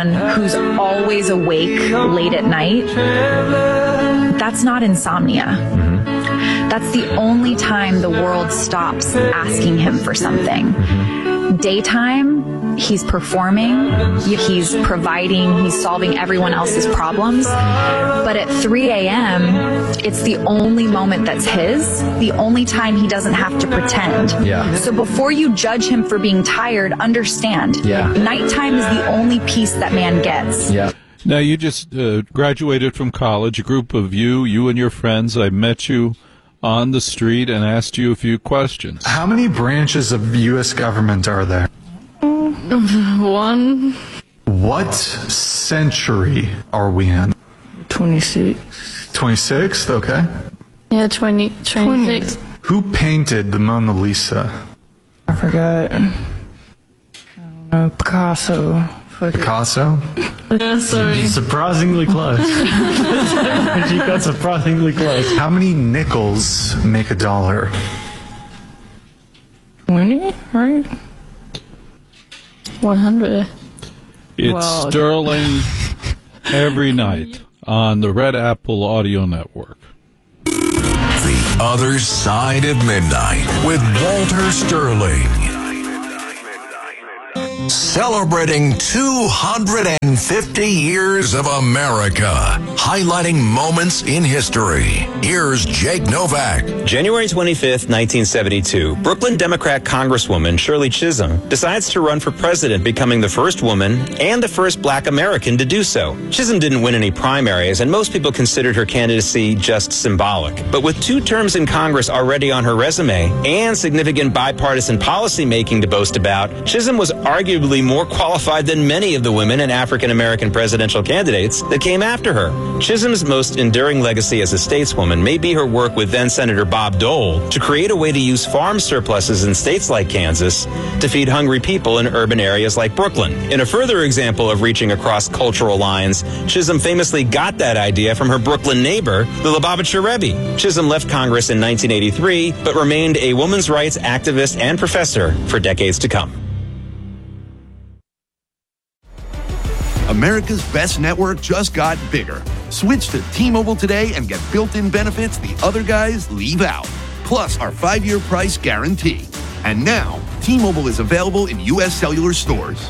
man who's always awake late at night, that's not insomnia. That's the only time the world stops asking him for something. Daytime, he's performing, he's providing, he's solving everyone else's problems. But at 3 a.m., it's the only moment that's his, the only time he doesn't have to pretend. Yeah. So before you judge him for being tired, understand, nighttime is the only peace that man gets. Yeah. Now, you just graduated from college, a group of you and your friends. I met you on the street and asked you a few questions. How many branches of U.S. government are there? One. What century are we in? 26. 26th? Okay. Yeah, 26. Who painted the Mona Lisa? I forgot. I don't know. Picasso. Picasso? Yeah, sorry. Surprisingly close. She got surprisingly close. How many nickels make a dollar? 20, right? 100. It's Sterling every night on the Red Apple Audio Network. The Other Side of Midnight with Walter Sterling. Celebrating 250 years of America, highlighting moments in history. Here's Jake Novak. January 25th, 1972, Brooklyn Democrat Congresswoman Shirley Chisholm decides to run for president, becoming the first woman and the first black American to do so. Chisholm didn't win any primaries, and most people considered her candidacy just symbolic. But with 2 terms in Congress already on her resume and significant bipartisan policy making to boast about, Chisholm was arguably more qualified than many of the women and African-American presidential candidates that came after her. Chisholm's most enduring legacy as a stateswoman may be her work with then-Senator Bob Dole to create a way to use farm surpluses in states like Kansas to feed hungry people in urban areas like Brooklyn. In a further example of reaching across cultural lines, Chisholm famously got that idea from her Brooklyn neighbor, the Lubavitcher Rebbe. Chisholm left Congress in 1983, but remained a women's rights activist and professor for decades to come. America's best network just got bigger. Switch to T-Mobile today and get built-in benefits the other guys leave out. Plus our 5-year price guarantee. And now, T-Mobile is available in U.S. cellular stores.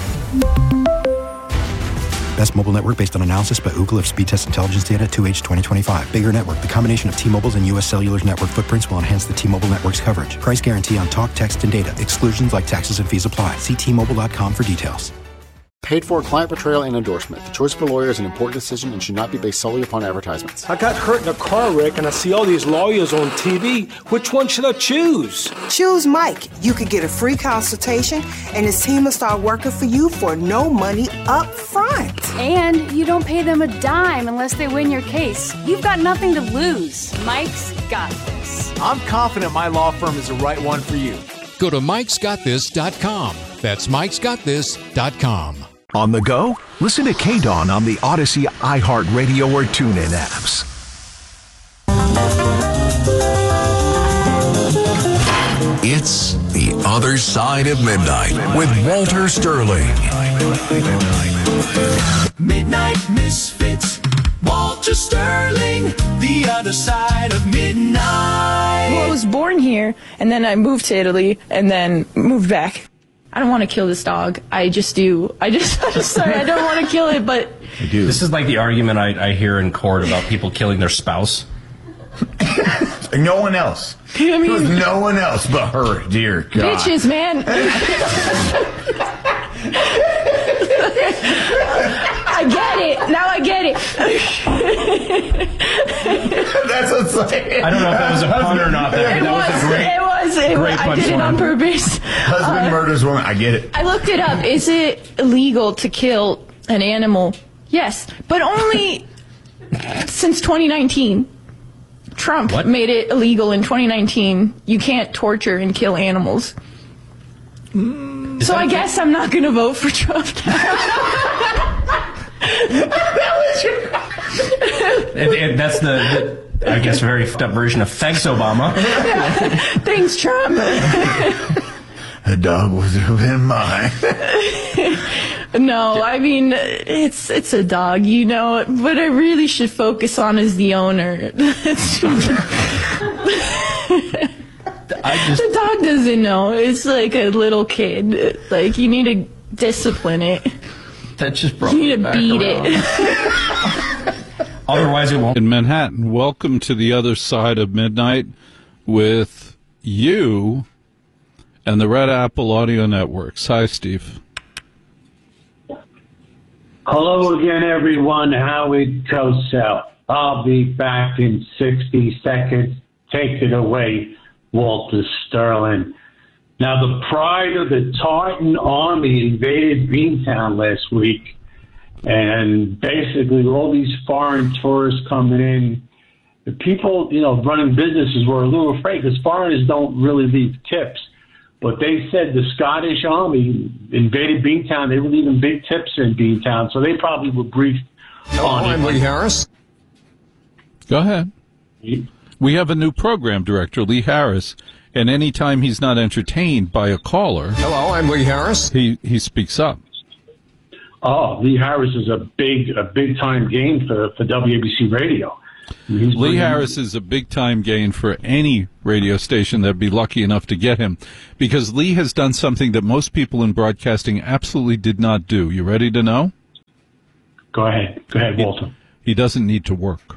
Best mobile network based on analysis by Ookla of speed test intelligence data 2H 2025. Bigger network. The combination of T-Mobile's and U.S. Cellular's network footprints will enhance the T-Mobile network's coverage. Price guarantee on talk, text, and data. Exclusions like taxes and fees apply. See T-Mobile.com for details. Paid for client portrayal and endorsement. The choice of a lawyer is an important decision and should not be based solely upon advertisements. I got hurt in a car wreck and I see all these lawyers on TV. Which one should I choose? Choose Mike. You could get a free consultation and his team will start working for you for no money up front. And you don't pay them a dime unless they win your case. You've got nothing to lose. Mike's got this. I'm confident my law firm is the right one for you. Go to mikesgotthis.com. That's mikesgotthis.com. On the go? Listen to KDAWN on the Odyssey, iHeartRadio, or TuneIn apps. It's The Other Side of Midnight with Walter Sterling. Midnight Misfits, Walter Sterling, The Other Side of Midnight. Well, I was born here, and then I moved to Italy, and then moved back. I don't want to kill this dog. I just do. Sorry, I don't want to kill it, but... I do. This is like the argument I hear in court about people killing their spouse. No one else. I mean, There's no one else but her, dear God. Bitches, man. I get it. Now I get it. That's what's like. I don't know if that was a pun or not. That was a great I did it on purpose. Husband murders woman. I get it. I looked it up. Is it illegal to kill an animal? Yes, but only since 2019. Trump made it illegal in 2019. You can't torture and kill animals. So I guess I'm not going to vote for Trump. And that's the I guess, very fucked up version of thanks, Obama. Thanks, Trump. The dog was in mine. No, I mean, it's a dog, you know, what I really should focus on is the owner. The dog doesn't know. It's like a little kid. Like, you need to discipline it. That just brought You me need to back beat around. it. Otherwise, it won't. In Manhattan, welcome to the other side of midnight with you and the Red Apple Audio Networks. Hi, Steve. Hello again, everyone. Howard Cosell. I'll be back in 60 seconds. Take it away, Walter Sterling. Now, the pride of the Tartan Army invaded Beantown last week, and basically all these foreign tourists coming in. The people, running businesses were a little afraid because foreigners don't really leave tips. But they said the Scottish Army invaded Beantown. They were leaving big tips in Beantown, so they probably were briefed on it. I'm Lee Harris. Go ahead. We have a new program director, Lee Harris, and anytime he's not entertained by a caller... Hello, I'm Lee Harris. He speaks up. Oh, Lee Harris is a big-time gain for WABC Radio. Lee Harris is a big-time gain for any radio station that'd be lucky enough to get him, because Lee has done something that most people in broadcasting absolutely did not do. You ready to know? Go ahead. Go ahead, Walter. He doesn't need to work.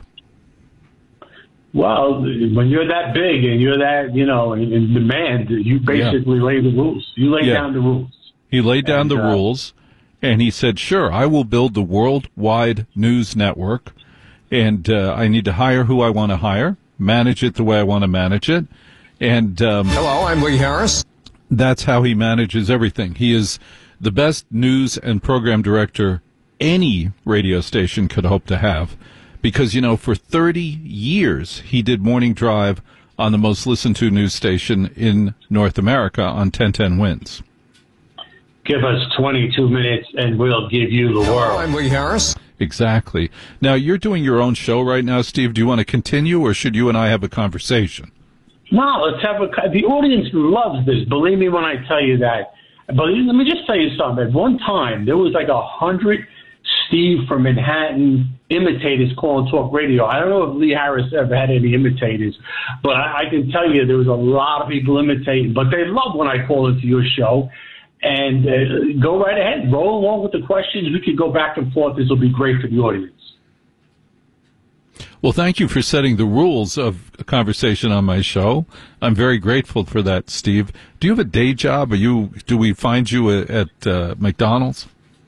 Well, when you're that big and you're that, in demand, you basically lay the rules. You lay down the rules. He laid down the rules, and he said, sure, I will build the worldwide news network, and I need to hire who I want to hire, manage it the way I want to manage it. And hello, I'm Lee Harris. That's how he manages everything. He is the best news and program director any radio station could hope to have. Because, for 30 years, he did Morning Drive on the most listened to news station in North America on 1010 Wins. Give us 22 minutes and we'll give you the world. I'm Lee Harris. Exactly. Now, you're doing your own show right now, Steve. Do you want to continue, or should you and I have a conversation? No, let's have the audience loves this. Believe me when I tell you that. But let me just tell you something. At one time, there was like 100 Steve from Manhattan imitators calling talk radio. I don't know if Lee Harris ever had any imitators, but I can tell you there was a lot of people imitating. But they love when I call into your show. And go right ahead. Roll along with the questions. We can go back and forth. This will be great for the audience. Well, thank you for setting the rules of a conversation on my show. I'm very grateful for that, Steve. Do you have a day job? Do we find you at McDonald's?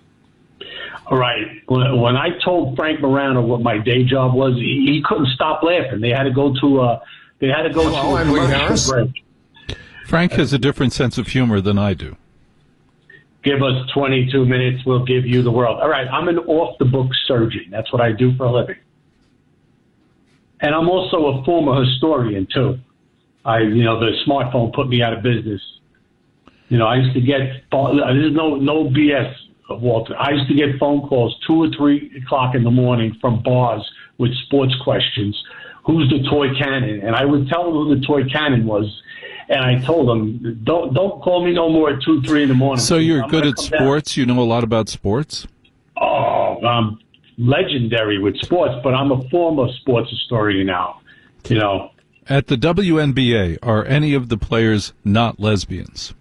All right. When I told Frank Morano what my day job was, he couldn't stop laughing. They had to go to a commercial break. Frank has a different sense of humor than I do. Give us 22 minutes, we'll give you the world. All right, I'm an off-the-book surgeon. That's what I do for a living. And I'm also a former historian, too. The smartphone put me out of business. I used to get, there's no BS, Walter. I used to get phone calls 2 or 3 o'clock in the morning from bars with sports questions. Who's the toy cannon? And I would tell them who the toy cannon was. And I told them, don't call me no more at 2, 3 in the morning. So you're good at sports? You know a lot about sports? Oh, I'm legendary with sports, but I'm a former sports historian now. At the WNBA, are any of the players not lesbians?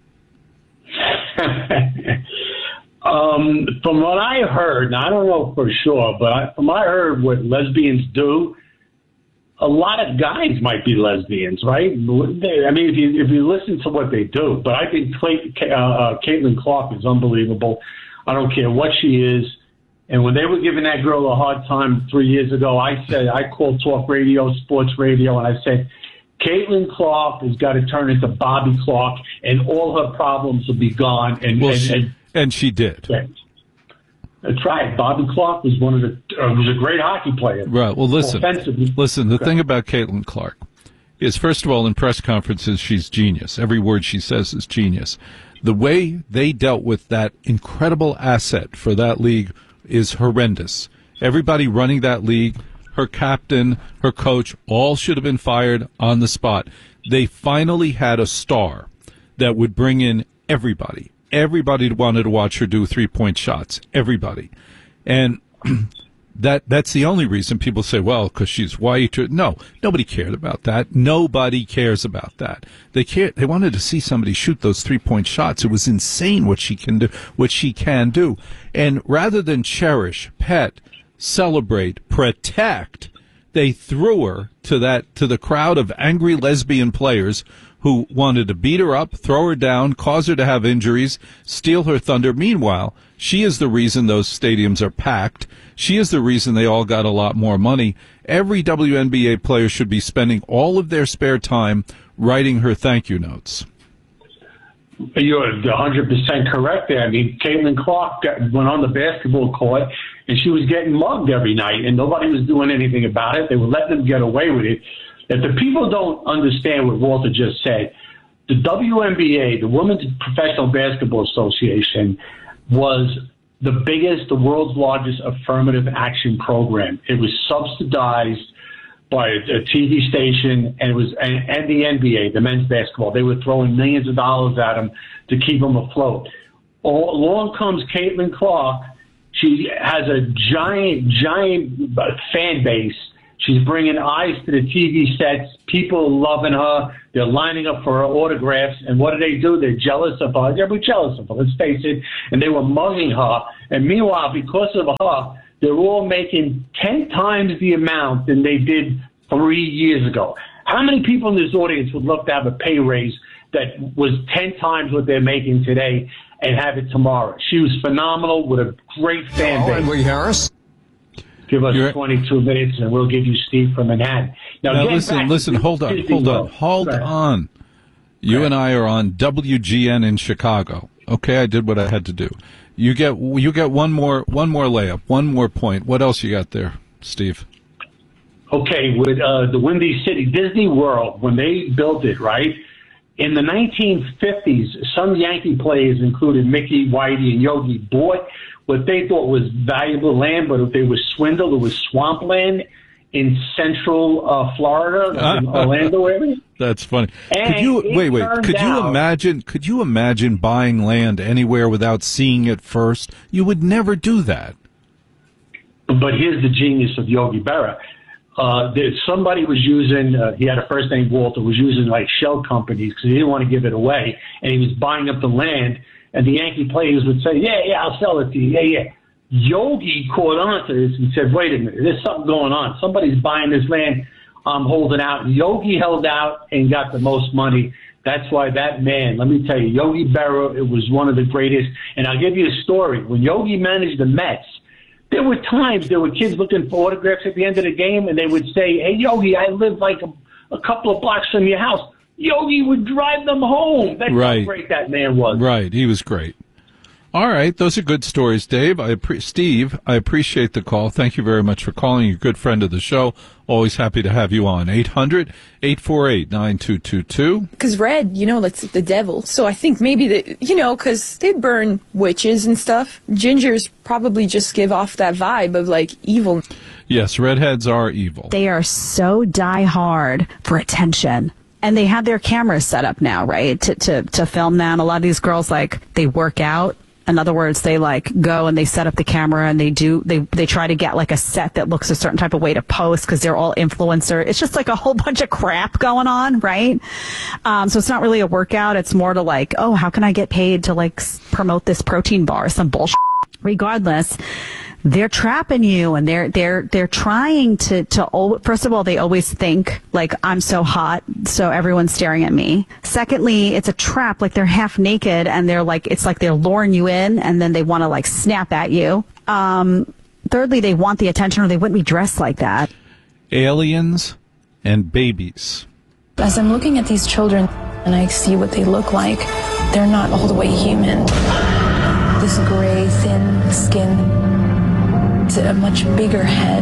From what I heard, and I don't know for sure, but from what I heard what lesbians do, a lot of guys might be lesbians, right? I mean, if you listen to what they do, but I think Caitlin Clark is unbelievable. I don't care what she is. And when they were giving that girl a hard time 3 years ago, I called talk radio, sports radio, and I said, Caitlin Clark has got to turn into Bobby Clark, and all her problems will be gone. And she did. Yeah. That's right. Bobby Clark was was a great hockey player. Right. Well, listen. The thing about Caitlin Clark is, first of all, in press conferences, she's genius. Every word she says is genius. The way they dealt with that incredible asset for that league is horrendous. Everybody running that league, her captain, her coach, all should have been fired on the spot. They finally had a star that would bring in Everybody. Everybody wanted to watch her do three-point shots. Everybody. And that's the only reason people say, well, because she's white. No, nobody cared about that. Nobody cares about that. They wanted to see somebody shoot those three-point shots. It was insane what she can do. And rather than cherish, pet, celebrate, protect, they threw her to the crowd of angry lesbian players who wanted to beat her up, throw her down, cause her to have injuries, steal her thunder. Meanwhile, she is the reason those stadiums are packed. She is the reason they all got a lot more money. Every WNBA player should be spending all of their spare time writing her thank you notes. You're 100% correct there. I mean, Caitlin Clark went on the basketball court, and she was getting mugged every night, and nobody was doing anything about it. They were letting them get away with it. If the people don't understand what Walter just said, the WNBA, the Women's Professional Basketball Association, was the world's largest affirmative action program. It was subsidized by a TV station, and and the NBA, the men's basketball. They were throwing millions of dollars at them to keep them afloat. Along comes Caitlin Clark. She has a giant fan base. She's bringing eyes to the TV sets. People are loving her. They're lining up for her autographs. And what do? They're jealous of her. They're jealous of her, let's face it. And they were mugging her. And meanwhile, because of her, they're all making 10 times the amount than they did 3 years ago. How many people in this audience would love to have a pay raise that was 10 times what they're making today and have it tomorrow? She was phenomenal with a great fan base. I'm Lee Harris. Give us 22 minutes, and we'll give you Steve from Manhattan. Now listen. Hold on. You and I are on WGN in Chicago. Okay, I did what I had to do. You get one more layup, one more point. What else you got there, Steve? Okay, with the Windy City Disney World, when they built it, right? In the 1950s, some Yankee players, including Mickey, Whitey, and Yogi, bought what they thought was valuable land, but if they were swindled, it was swampland in central Florida, in Orlando area. That's funny. And Could you imagine buying land anywhere without seeing it first? You would never do that. But here's the genius of Yogi Berra. Somebody was using, he had a first name Walter, was using like shell companies because he didn't want to give it away, and he was buying up the land, and the Yankee players would say, yeah, I'll sell it to you, yeah. Yogi caught on to this and said, wait a minute, there's something going on. Somebody's buying this land, I'm holding out. And Yogi held out and got the most money. That's why that man, let me tell you, Yogi Berra, it was one of the greatest. And I'll give you a story. When Yogi managed the Mets, there were times there were kids looking for autographs at the end of the game, and they would say, hey, Yogi, I live like a couple of blocks from your house. Yogi would drive them home. That's how great that man was. Right, he was great. All right, those are good stories, Dave. Steve, I appreciate the call. Thank you very much for calling. You're a good friend of the show. Always happy to have you on. 800-848-9222. Because red, that's the devil. So I think maybe because they burn witches and stuff. Gingers probably just give off that vibe of like evil. Yes, redheads are evil. They are so die-hard for attention. And they have their cameras set up now, right, to film that. And a lot of these girls, they work out. In other words, they go and they set up the camera and they try to get a set that looks a certain type of way to post because they're all influencer. It's just a whole bunch of crap going on, right? So it's not really a workout. It's more to how can I get paid to promote this protein bar, some bullshit. Regardless, they're trapping you, and they're trying to first of all, they always think I'm so hot, so everyone's staring at me. Secondly, it's a trap. They're half naked, and they're it's like they're luring you in, and then they want to snap at you. Thirdly, they want the attention, or they wouldn't be dressed like that. Aliens and babies. As I'm looking at these children and I see what they look like, they're not all the way human. This gray, thin skin, a much bigger head,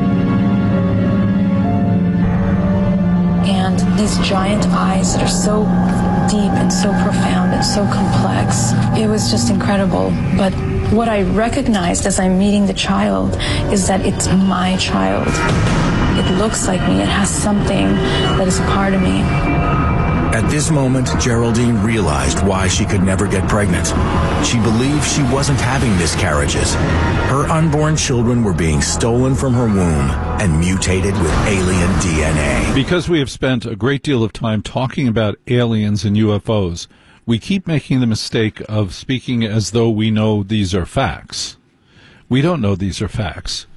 and these giant eyes that are so deep and so profound and so complex. It was just incredible. But what I recognized as I'm meeting the child is that it's my child. It looks like me. It has something that is a part of me. At this moment, Geraldine realized why she could never get pregnant. She believed she wasn't having miscarriages. Her unborn children were being stolen from her womb and mutated with alien DNA. Because we have spent a great deal of time talking about aliens and UFOs, we keep making the mistake of speaking as though we know these are facts. We don't know these are facts.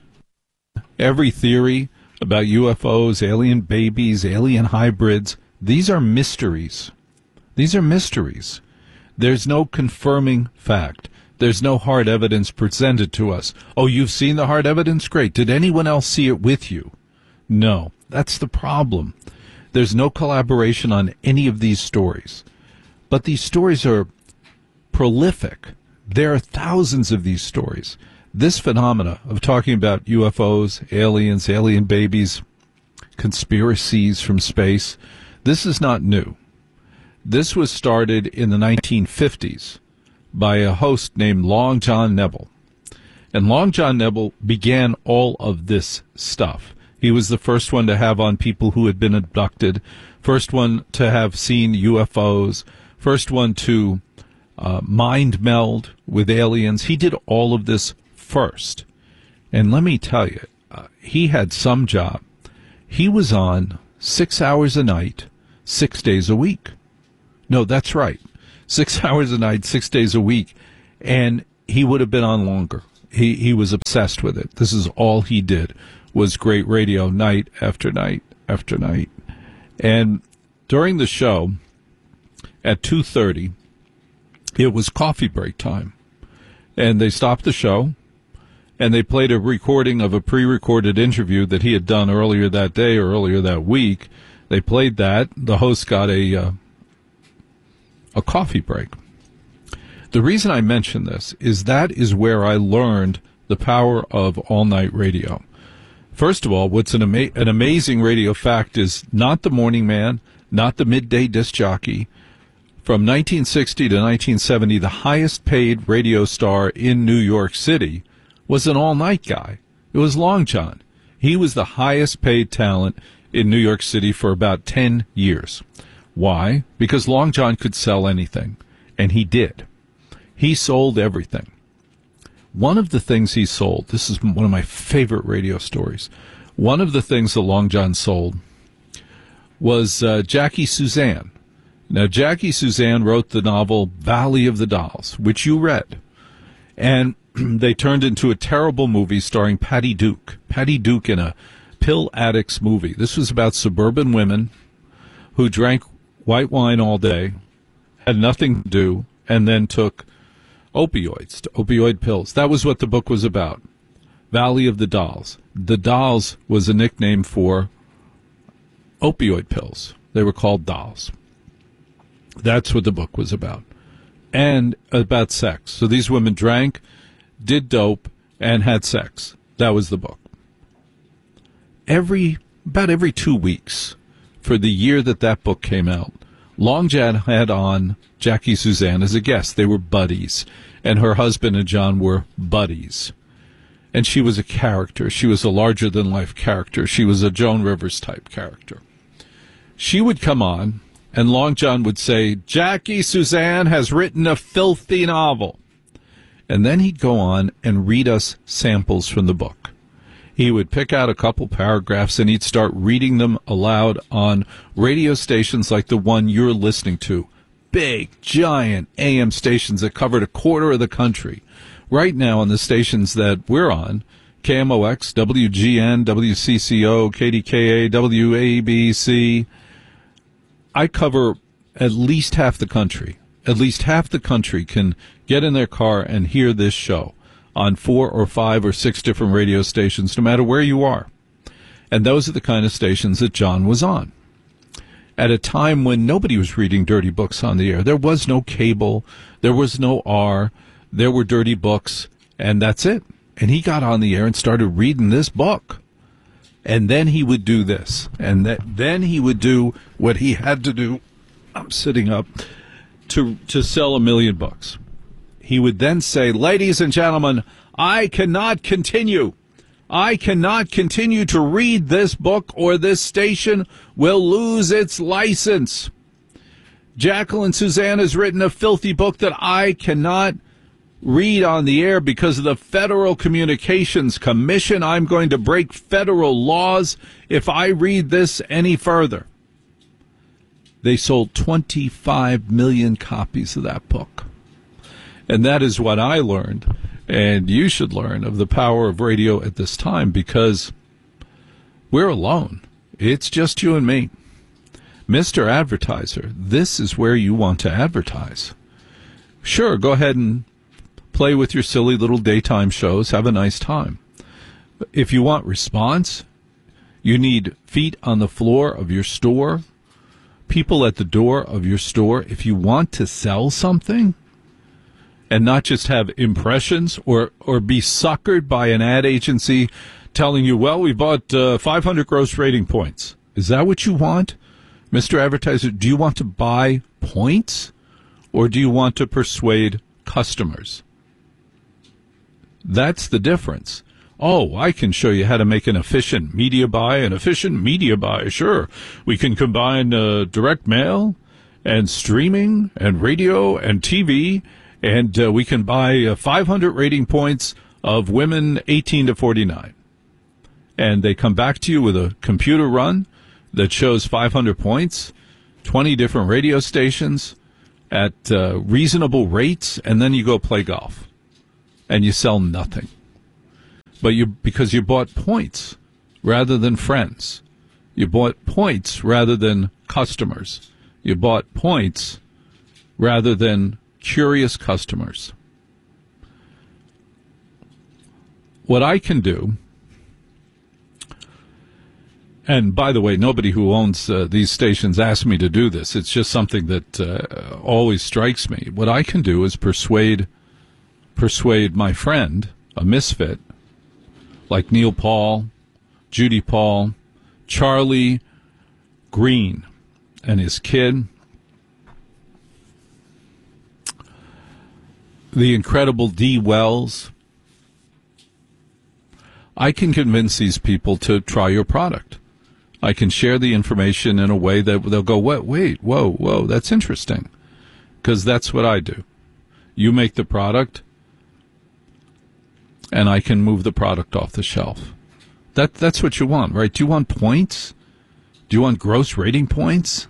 Every theory about UFOs, alien babies, alien hybrids, these are mysteries. These are mysteries. There's no confirming fact. There's no hard evidence presented to us. Oh, you've seen the hard evidence? Great. Did anyone else see it with you? No. That's the problem. There's no collaboration on any of these stories. But these stories are prolific. There are thousands of these stories. This phenomena of talking about UFOs, aliens, alien babies, conspiracies from space, this is not new. This was started in the 1950s by a host named Long John Nebel. And Long John Nebel began all of this stuff. He was the first one to have on people who had been abducted, first one to have seen UFOs, first one to mind meld with aliens. He did all of this first. And let me tell you, he had some job. He was on 6 hours a night, 6 days a week. No, that's right. 6 hours a night, 6 days a week. And he would have been on longer. He was obsessed with it. This is all he did, was great radio night after night after night. And during the show, at 2:30, it was coffee break time. And they stopped the show, and they played a recording of a pre-recorded interview that he had done earlier that day or earlier that week. They played that. The host got a coffee break. The reason I mention this is that is where I learned the power of all-night radio. First of all, what's an amazing radio fact is not the morning man, not the midday disc jockey. From 1960 to 1970, the highest-paid radio star in New York City was an all-night guy. It was Long John. He was the highest-paid talent in New York City for about 10 years. Why? Because Long John could sell anything, and he did. He sold everything. One of the things he sold, this is one of my favorite radio stories, one of the things that Long John sold was Jackie Suzanne. Now, Jackie Suzanne wrote the novel Valley of the Dolls, which you read, and they turned into a terrible movie starring Patty Duke. Patty Duke in a pill addicts movie. This was about suburban women who drank white wine all day, had nothing to do, and then took opioids, opioid pills. That was what the book was about. Valley of the Dolls. The dolls was a nickname for opioid pills. They were called dolls. That's what the book was about. And about sex. So these women drank, did dope, and had sex. That was the book. About every 2 weeks, for the year that book came out, Long John had on Jackie Suzanne as a guest. They were buddies, and her husband and John were buddies. And she was a character. She was a larger-than-life character. She was a Joan Rivers-type character. She would come on, and Long John would say, Jackie Suzanne has written a filthy novel. And then he'd go on and read us samples from the book. He would pick out a couple paragraphs, and he'd start reading them aloud on radio stations like the one you're listening to. Big, giant AM stations that covered a quarter of the country. Right now on the stations that we're on, KMOX, WGN, WCCO, KDKA, WABC, I cover at least half the country. At least half the country can get in their car and hear this show on 4 or 5 or 6 different radio stations, no matter where you are. And those are the kind of stations that John was on. At a time when nobody was reading dirty books on the air. There was no cable. There was no R. There were dirty books, and that's it. And he got on the air and started reading this book. And then he would do this. And then he would do what he had to do. I'm sitting up to sell 1 million books. He would then say, ladies and gentlemen, I cannot continue. I cannot continue to read this book or this station will lose its license. Jacqueline Suzanne has written a filthy book that I cannot read on the air because of the Federal Communications Commission. I'm going to break federal laws if I read this any further. They sold 25 million copies of that book. And that is what I learned, and you should learn, of the power of radio at this time, because we're alone. It's just you and me. Mr. Advertiser, this is where you want to advertise. Sure, go ahead and play with your silly little daytime shows. Have a nice time. If you want response, you need feet on the floor of your store, people at the door of your store. If you want to sell something and not just have impressions or be suckered by an ad agency telling you, well, we bought 500 gross rating points. Is that what you want? Mr. Advertiser, do you want to buy points or do you want to persuade customers? That's the difference. Oh, I can show you how to make an efficient media buy. Sure. We can combine direct mail and streaming and radio and TV, and we can buy 500 rating points of women 18 to 49. And they come back to you with a computer run that shows 500 points, 20 different radio stations at reasonable rates, and then you go play golf. And you sell nothing. But because you bought points rather than friends. You bought points rather than customers. You bought points rather than curious customers. What I can do, and by the way, nobody who owns these stations asked me to do this. It's just something that always strikes me. What I can do is persuade my friend, a misfit, like Neil Paul, Judy Paul, Charlie Green, and his kid, the incredible Dee Wells. I can convince these people to try your product. I can share the information in a way that they'll go, wait, whoa, that's interesting. Because that's what I do. You make the product, and I can move the product off the shelf. That's what you want, right? Do you want points? Do you want gross rating points?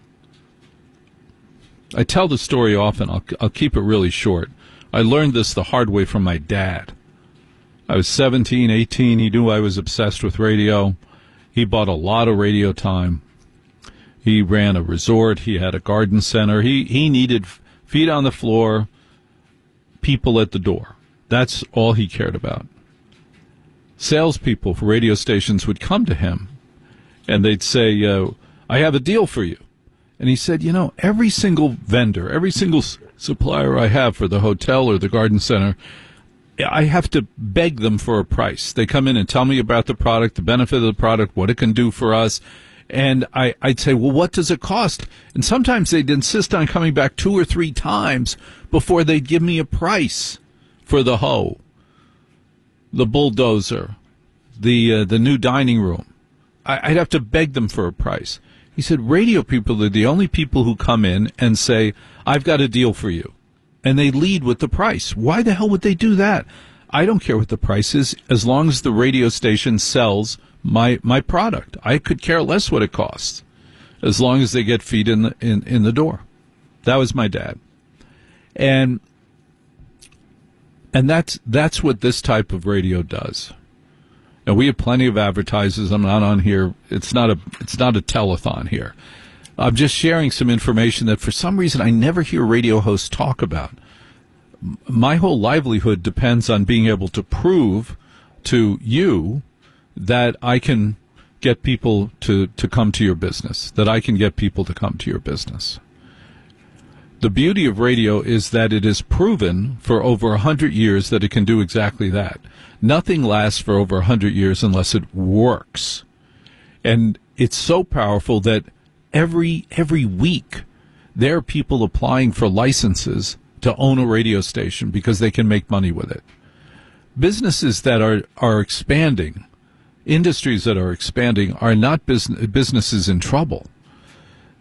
I tell the story often. I'll keep it really short. I learned this the hard way from my dad. I was 17, 18. He knew I was obsessed with radio. He bought a lot of radio time. He ran a resort. He had a garden center. He needed feet on the floor, people at the door. That's all he cared about. Salespeople for radio stations would come to him, and they'd say, I have a deal for you. And he said, every single vendor, every single supplier I have for the hotel or the garden center, I have to beg them for a price. They come in and tell me about the product, the benefit of the product, what it can do for us. And I'd say, well, what does it cost? And sometimes they'd insist on coming back 2 or 3 times before they'd give me a price for the hoe, the bulldozer, the new dining room. I'd have to beg them for a price. He said, radio people are the only people who come in and say, I've got a deal for you. And they lead with the price. Why the hell would they do that? I don't care what the price is, as long as the radio station sells my product. I could care less what it costs, as long as they get feet in the door. That was my dad. And that's what this type of radio does. Now, we have plenty of advertisers. I'm not on here. It's not a telethon here. I'm just sharing some information that for some reason I never hear radio hosts talk about. My whole livelihood depends on being able to prove to you that I can get people to come to your business, that I can get people to come to your business. The beauty of radio is that it is proven for over 100 years that it can do exactly that. Nothing lasts for over 100 years unless it works. And it's so powerful that every week there are people applying for licenses to own a radio station because they can make money with it. Businesses that are expanding, industries that are expanding, are not businesses in trouble.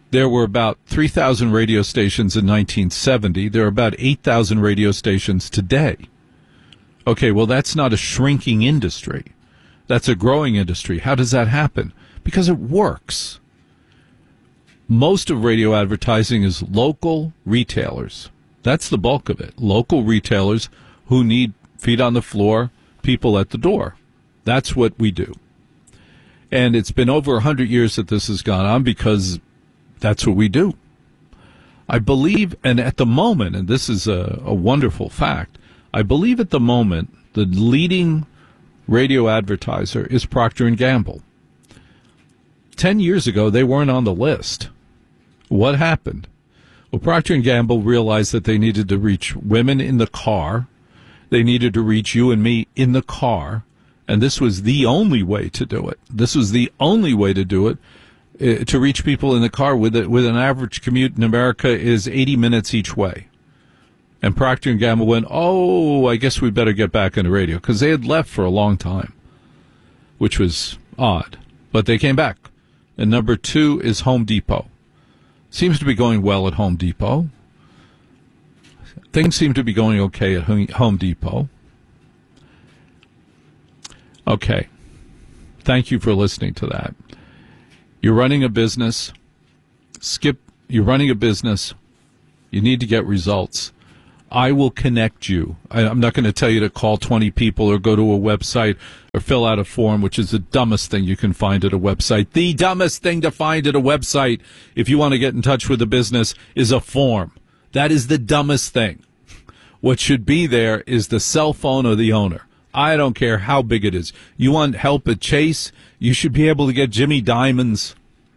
There were about 3,000 radio stations in 1970. There are about 8,000 radio stations today. Okay, well, that's not a shrinking industry. That's a growing industry. How does that happen? Because it works. Most of radio advertising is local retailers. That's the bulk of it. Local retailers who need feet on the floor, people at the door. That's what we do. And it's been over 100 years that this has gone on because that's what we do. I believe, and at the moment, and this is a wonderful fact, I believe at the moment the leading radio advertiser is Procter & Gamble. 10 years ago, they weren't on the list. What happened? Well, Procter & Gamble realized that they needed to reach women in the car. They needed to reach you and me in the car. And this was the only way to do it. This was the only way to do it, to reach people in the car with an average commute in America is 80 minutes each way. And Procter & Gamble went, I guess we better get back into radio, because they had left for a long time, which was odd. But they came back. And number 2 is Home Depot. Seems to be going well at Home Depot. Things seem to be going okay at Home Depot. Okay. Thank you for listening to that. You're running a business. You're running a business. You need to get results. I will connect you. I'm not going to tell you to call 20 people or go to a website or fill out a form, which is the dumbest thing you can find at a website. The dumbest thing to find at a website, if you want to get in touch with a business, is a form. That is the dumbest thing. What should be there is the cell phone of the owner. I don't care how big it is. You want help at Chase, you should be able to get Jimmy Diamond's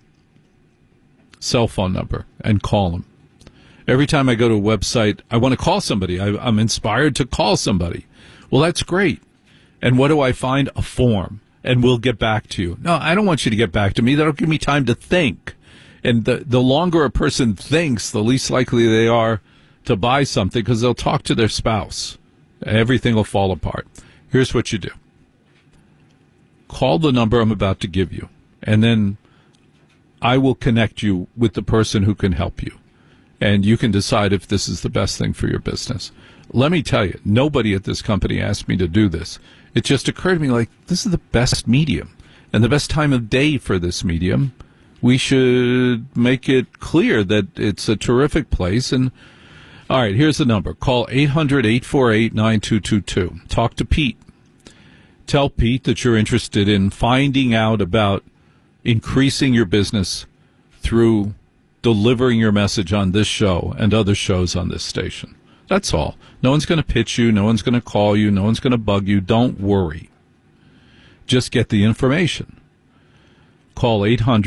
cell phone number and call him. Every time I go to a website, I want to call somebody. I'm inspired to call somebody. Well, that's great. And what do I find? A form. And we'll get back to you. No, I don't want you to get back to me. That'll give me time to think. And the longer a person thinks, the least likely they are to buy something, because they'll talk to their spouse. Everything will fall apart. Here's what you do. Call the number I'm about to give you, and then I will connect you with the person who can help you. And you can decide if this is the best thing for your business. Let me tell you, nobody at this company asked me to do this. It just occurred to me, like, this is the best medium and the best time of day for this medium. We should make it clear that it's a terrific place. And all right, here's the number. Call 800-848-9222. Talk to Pete. Tell Pete that you're interested in finding out about increasing your business through delivering your message on this show and other shows on this station. That's all. No one's going to pitch you. No one's going to call you. No one's going to bug you. Don't worry. Just get the information. Call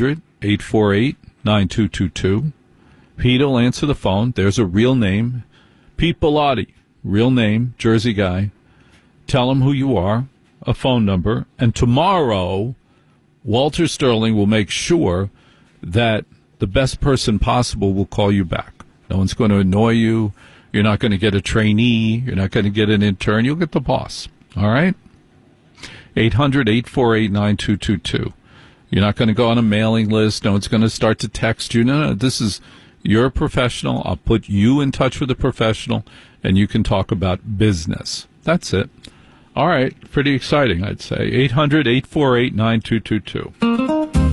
800-848-9222. Pete will answer the phone. There's a real name. Pete Bellotti, real name, Jersey guy. Tell him who you are, a phone number, and tomorrow Walter Sterling will make sure that the best person possible will call you back. No one's going to annoy you. You're not going to get a trainee. You're not going to get an intern. You'll get the boss. All right? 800-848-9222. You're not going to go on a mailing list. No one's going to start to text you. No, this is, you're a professional. I'll put you in touch with a professional, and you can talk about business. That's it. All right. Pretty exciting, I'd say. 800-848-9222.